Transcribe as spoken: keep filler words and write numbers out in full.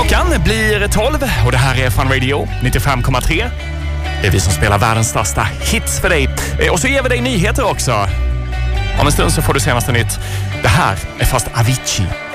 Klockan blir tolv och det här är Fun Radio nittiofem komma tre. Det är vi som spelar världens största hits för dig. Och så ger vi dig nyheter också. Om en stund så får du senaste nytt. Det här är fast Avicii.